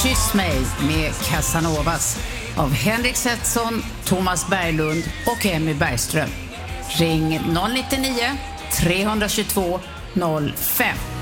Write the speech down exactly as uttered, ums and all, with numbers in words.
Kyss mig med Casanovas av Henrik Setson, Thomas Berglund och Emmy Bergström. Ring noll nio nio, tre två två, noll fem.